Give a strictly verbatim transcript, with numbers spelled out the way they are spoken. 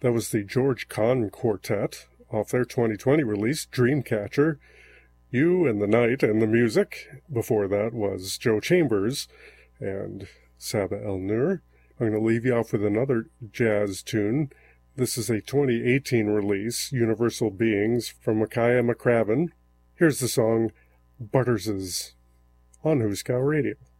That was the George Kahn Quartet off their twenty twenty release, Dreamcatcher. You and the Night and the Music. Before that was Joe Chambers and Saba El Nur. I'm going to leave you off with another jazz tune. This is a twenty eighteen release, Universal Beings, from Micaiah McCraven. Here's the song Butterses on Huska Radio.